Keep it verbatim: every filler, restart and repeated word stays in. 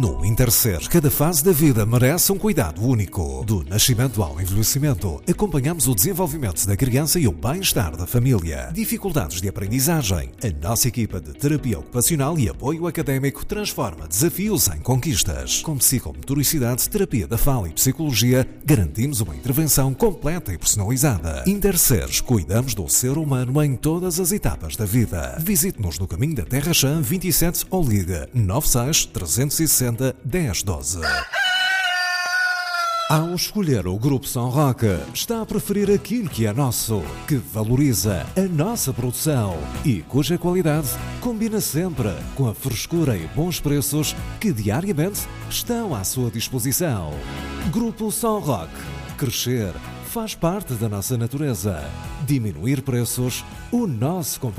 No Interser, cada fase da vida merece um cuidado único. Do nascimento ao envelhecimento, acompanhamos o desenvolvimento da criança e o bem-estar da família. Dificuldades de aprendizagem. A nossa equipa de terapia ocupacional e apoio académico transforma desafios em conquistas. Com psicomotoricidade, terapia da fala e psicologia, garantimos uma intervenção completa e personalizada. Interseres, cuidamos do ser humano em todas as etapas da vida. Visite-nos no caminho da Terra Chã vinte e sete ou ligue nove seis, trezentos e sessenta, dez doze. Ao escolher o Grupo São Roque, está a preferir aquilo que é nosso, que valoriza a nossa produção e cuja qualidade combina sempre com a frescura e bons preços que diariamente estão à sua disposição. Grupo São Roque. Crescer faz parte da nossa natureza. Diminuir preços, o nosso compromisso.